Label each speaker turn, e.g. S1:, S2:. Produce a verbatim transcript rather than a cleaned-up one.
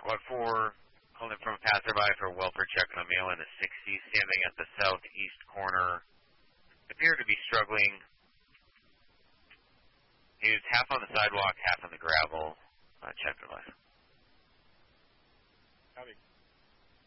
S1: What for? Calling from a passerby for welfare check on a male in the sixties, standing at the southeast corner. Appeared to be struggling. He was half on the sidewalk, half on the gravel. Uh, check their life.
S2: Howdy.